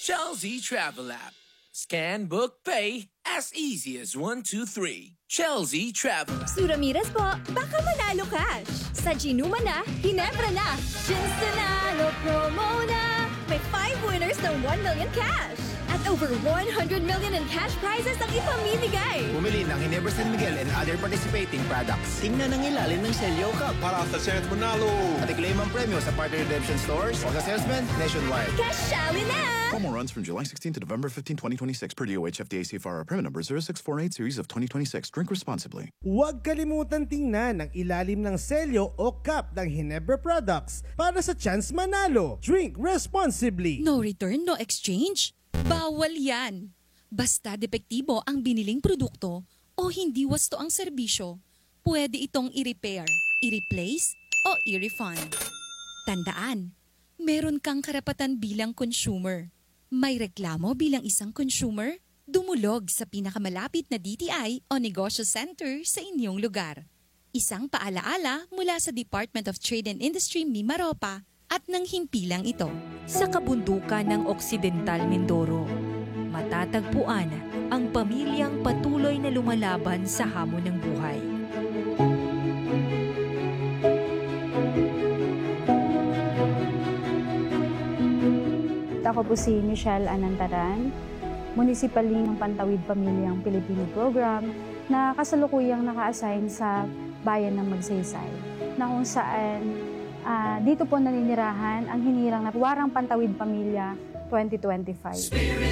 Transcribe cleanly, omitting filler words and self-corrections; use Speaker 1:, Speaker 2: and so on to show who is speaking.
Speaker 1: Chelsea Travel App. Scan, book, pay as easy as 1, 2, 3. Chelsea Travel App.
Speaker 2: Ramirez po, baka manalo cash. Sa Ginuma na, Ginebra na. Gins Nanalo promo na. May 5 winners ng 1 million cash. At over 100 million in cash prizes ang ipamimigay.
Speaker 3: Bumili ng Ginebra San Miguel and other participating products.
Speaker 4: Tingnan ang ilalim ng Celio Cup
Speaker 5: para sa chance manalo.
Speaker 3: At i-claim ang premyo sa partner redemption stores o sa salesman nationwide.
Speaker 2: Cashali na!
Speaker 6: Promo runs from July 16 to November 15, 2026 per DOH FDA CFR permit number 0648 series of 2026. Drink responsibly.
Speaker 7: Huwag kalimutan tingnan ang ilalim ng selyo o cup ng Ginebra products para sa chance manalo. Drink responsibly.
Speaker 8: No return, no exchange? Bawal yan! Basta depektibo ang biniling produkto o hindi wasto ang serbisyo, pwede itong i-repair, i-replace o i-refund. Tandaan, meron kang karapatan bilang consumer. May reklamo bilang isang consumer? Dumulog sa pinakamalapit na DTI o negosyo center sa inyong lugar. Isang paalaala mula sa Department of Trade and Industry Mimaropa at ng himpilang ito.
Speaker 9: Sa kabundukan ng Occidental Mindoro, matatagpuan ang pamilyang patuloy na lumalaban sa hamon ng buhay.
Speaker 10: Ako po si Michelle Anantaran, Municipally ng Pantawid Pamilyang Pilipino Program na kasalukuyang naka-assign sa bayan ng Magsaysay, na kung saan dito po naninirahan ang hinirang na Warang Pantawid Pamilya 2025.